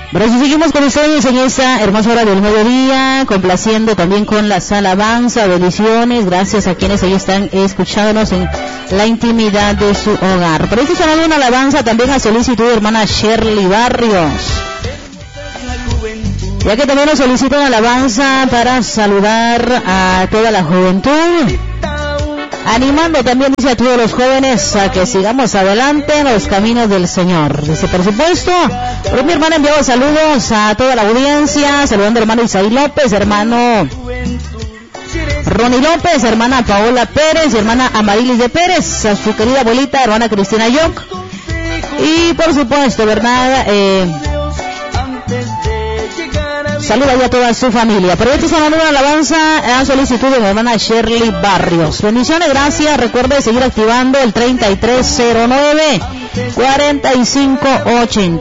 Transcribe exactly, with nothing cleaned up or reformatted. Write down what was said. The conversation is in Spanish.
Pero si seguimos con ustedes en esta hermosa hora del mediodía, complaciendo también con las alabanzas, bendiciones, gracias a quienes hoy están escuchándonos en la intimidad de su hogar. Por eso sonando una alabanza también a solicitud de hermana Shirley Barrios, ya que también nos solicitan alabanza para saludar a toda la juventud, animando también, dice, a todos los jóvenes a que sigamos adelante en los caminos del Señor. Dice, por supuesto, por mi hermana enviado saludos a toda la audiencia, saludando al hermano Isaí López, hermano Ronnie López, hermana Paola Pérez, hermana Amarilis de Pérez, a su querida abuelita, hermana Cristina Yoc, y por supuesto, ¿verdad?, eh, saluda ya a toda su familia. Por esto se mandó una alabanza a solicitud de mi hermana Shirley Barrios. Bendiciones, gracias. Recuerde seguir activando el treinta y tres cero nueve cuarenta y cinco ochenta.